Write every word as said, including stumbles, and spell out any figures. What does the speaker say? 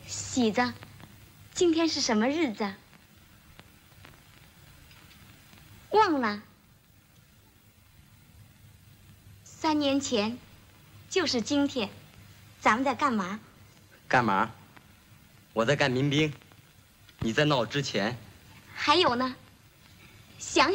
喜子，今天是什么日子？忘了。三年前，就是今天，咱们在干嘛？ 干嘛？我在干民兵，你在闹之前。 还有呢，想想。